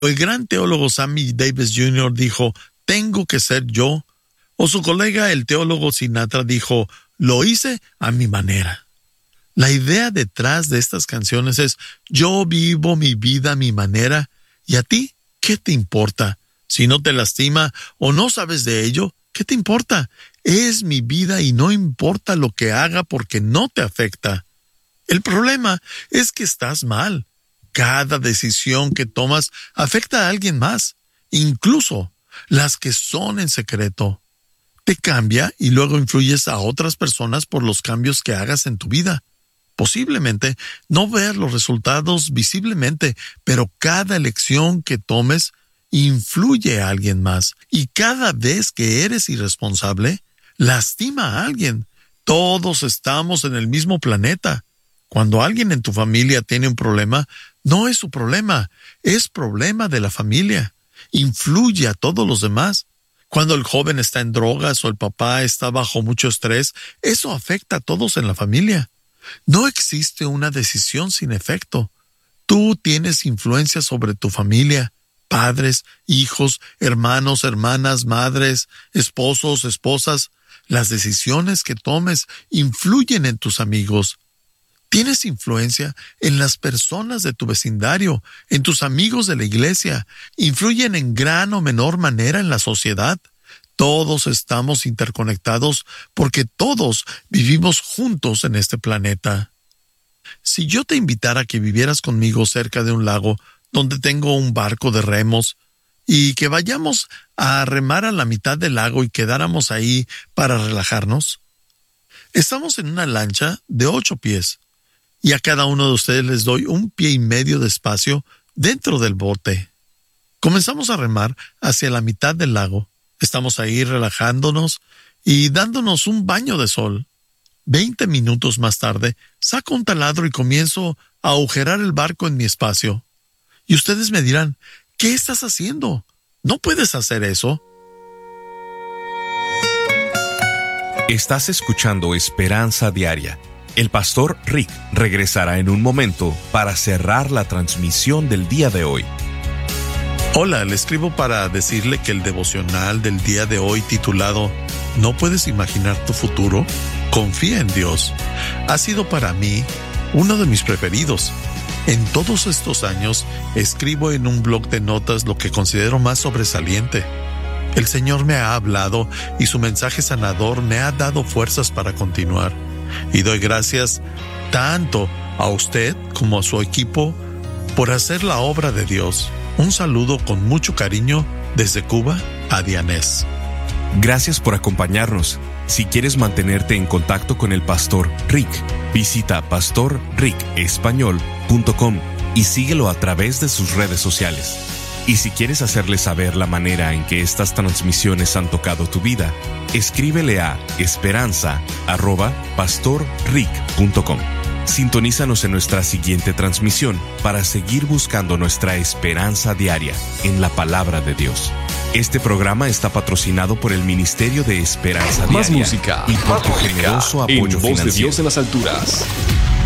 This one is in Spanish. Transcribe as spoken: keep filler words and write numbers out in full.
El gran teólogo Sammy Davis junior dijo, tengo que ser yo. O su colega, el teólogo Sinatra, dijo, lo hice a mi manera. La idea detrás de estas canciones es, yo vivo mi vida a mi manera, y a ti, ¿qué te importa? Si no te lastima o no sabes de ello, ¿qué te importa? Es mi vida y no importa lo que haga porque no te afecta. El problema es que estás mal. Cada decisión que tomas afecta a alguien más, incluso las que son en secreto. Te cambia y luego influyes a otras personas por los cambios que hagas en tu vida. Posiblemente no ver los resultados visiblemente, pero cada elección que tomes influye a alguien más. Y cada vez que eres irresponsable, lastima a alguien. Todos estamos en el mismo planeta. Cuando alguien en tu familia tiene un problema, no es su problema, es problema de la familia. Influye a todos los demás. Cuando el joven está en drogas o el papá está bajo mucho estrés, eso afecta a todos en la familia. No existe una decisión sin efecto. Tú tienes influencia sobre tu familia, padres, hijos, hermanos, hermanas, madres, esposos, esposas. Las decisiones que tomes influyen en tus amigos. Tienes influencia en las personas de tu vecindario, en tus amigos de la iglesia. Influyen en gran o menor manera en la sociedad. Todos estamos interconectados porque todos vivimos juntos en este planeta. Si yo te invitara a que vivieras conmigo cerca de un lago donde tengo un barco de remos y que vayamos a remar a la mitad del lago y quedáramos ahí para relajarnos, estamos en una lancha de ocho pies. Y a cada uno de ustedes les doy un pie y medio de espacio dentro del bote. Comenzamos a remar hacia la mitad del lago. Estamos ahí relajándonos y dándonos un baño de sol. Veinte minutos más tarde, saco un taladro y comienzo a agujerar el barco en mi espacio. Y ustedes me dirán, ¿qué estás haciendo? ¿No puedes hacer eso? Estás escuchando Esperanza Diaria. El pastor Rick regresará en un momento para cerrar la transmisión del día de hoy. Hola, le escribo para decirle que el devocional del día de hoy titulado ¿No puedes imaginar tu futuro? Confía en Dios. Ha sido para mí uno de mis preferidos. En todos estos años escribo en un blog de notas lo que considero más sobresaliente. El Señor me ha hablado y su mensaje sanador me ha dado fuerzas para continuar. Y doy gracias tanto a usted como a su equipo por hacer la obra de Dios. Un saludo con mucho cariño desde Cuba a Dianés. Gracias por acompañarnos. Si quieres mantenerte en contacto con el pastor Rick, visita pastor rick español punto com y síguelo a través de sus redes sociales. Y si quieres hacerle saber la manera en que estas transmisiones han tocado tu vida, escríbele a esperanza arroba pastor rick punto com. Sintonízanos en nuestra siguiente transmisión para seguir buscando nuestra esperanza diaria en la palabra de Dios. Este programa está patrocinado por el Ministerio de Esperanza Diaria. Más música, y por más tu música generoso apoyo en Voz financiero. de Dios en las alturas.